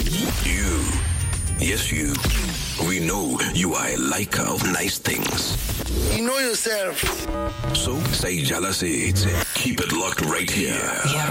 You. Yes, you. We know you are a liker of nice things. You know yourself. So, say jealousy. Keep it locked right here.